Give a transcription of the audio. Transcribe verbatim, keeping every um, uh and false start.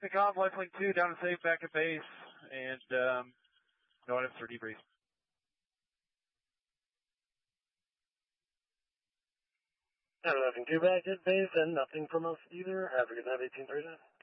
The Cobb, Lifelink two, down and safe, back at base, and um, no items for debrief. eleven two back at base, and nothing from us either. Have a good night, eighteen thirty-nine.